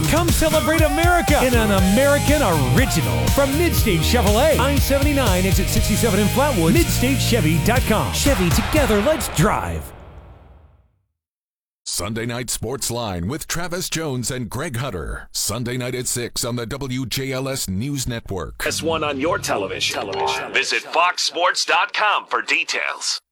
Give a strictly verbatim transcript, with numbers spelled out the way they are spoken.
Come celebrate America in an American original from Midstate Chevrolet. I seventy-nine, exit sixty-seven in Flatwood. Midstate Chevy dot com. Chevy, together, let's drive. Sunday Night Sports Line with Travis Jones and Greg Hutter. Sunday night at six on the W J L S News Network. S one on your television. television. Visit fox sports dot com for details.